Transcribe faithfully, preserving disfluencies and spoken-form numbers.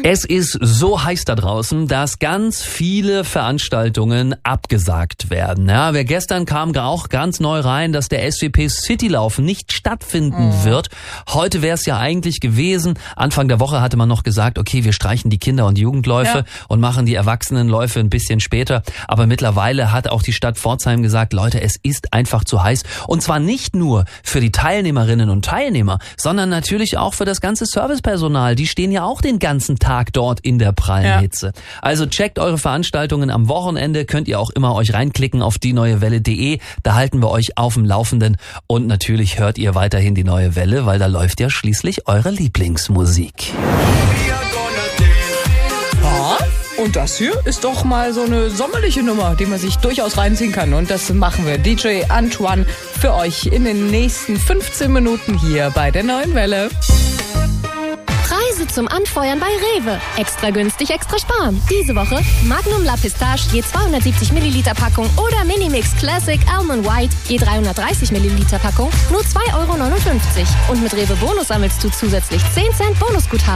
Es ist so heiß da draußen, dass ganz viele Veranstaltungen abgesagt werden. Ja, wer gestern kam auch ganz neu rein, dass der S W P Citylauf nicht stattfinden oh. wird. Heute wäre es ja eigentlich gewesen. Anfang der Woche hatte man noch gesagt, okay, wir streichen die Kinder- und Jugendläufe ja. und machen die Erwachsenenläufe ein bisschen später. Aber mittlerweile hat auch die Stadt Pforzheim gesagt, Leute, es ist einfach zu heiß. Und zwar nicht nur für die Teilnehmerinnen und Teilnehmer, sondern natürlich auch für das ganze Servicepersonal. Die stehen ja auch den ganzen Tag dort in der prallen ja. Hitze. Also checkt eure Veranstaltungen am Wochenende, könnt ihr auch immer euch reinklicken auf die neue welle punkt de, da halten wir euch auf dem Laufenden und natürlich hört ihr weiterhin die Neue Welle, weil da läuft ja schließlich eure Lieblingsmusik. Ja, und das hier ist doch mal so eine sommerliche Nummer, die man sich durchaus reinziehen kann und das machen wir, D J Antoine, für euch in den nächsten fünfzehn Minuten hier bei der Neuen Welle. Preise zum Anfeuern bei Rewe. Extra günstig, extra sparen. Diese Woche Magnum La Pistache je zweihundertsiebzig Milliliter Packung oder Minimix Classic Almond White je dreihundertdreißig Milliliter Packung nur zwei Euro neunundfünfzig. Und mit Rewe Bonus sammelst du zusätzlich zehn Cent Bonusguthaben.